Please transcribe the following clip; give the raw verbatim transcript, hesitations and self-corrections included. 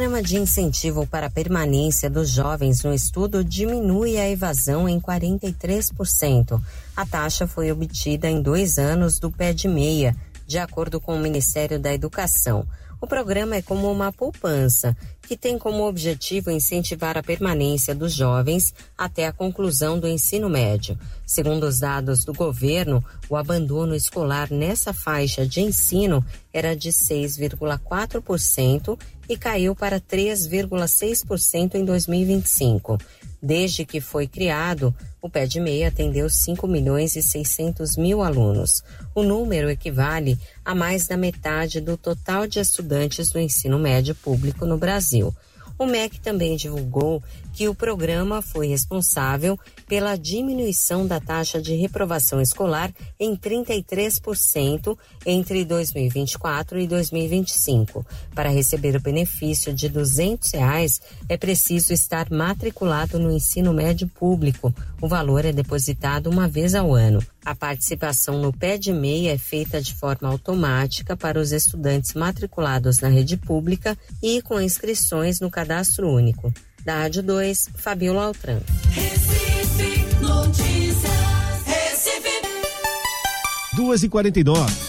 programa de incentivo para a permanência dos jovens no estudo diminui a evasão em quarenta e três por cento. A taxa foi obtida em dois anos do pé de meia, de acordo com o Ministério da Educação. O programa é como uma poupança, que tem como objetivo incentivar a permanência dos jovens até a conclusão do ensino médio. Segundo os dados do governo, o abandono escolar nessa faixa de ensino era de seis vírgula quatro por cento e caiu para três vírgula seis por cento em dois mil e vinte e cinco. Desde que foi criado, o pé de meia atendeu cinco milhões e seiscentos mil alunos. O número equivale a mais da metade do total de estudantes do ensino médio público no Brasil. O M E C também divulgou que o programa foi responsável pela diminuição da taxa de reprovação escolar em trinta e três por cento entre dois mil e vinte e quatro e dois mil e vinte e cinco. Para receber o benefício de duzentos reais, é preciso estar matriculado no ensino médio público. O valor é depositado uma vez ao ano. A participação no pé de meia é feita de forma automática para os estudantes matriculados na rede pública e com inscrições no Cadastro Único. Da Rádio dois, Fabiola Altran. Recife Notícias. Recife. duas e quarenta e nove.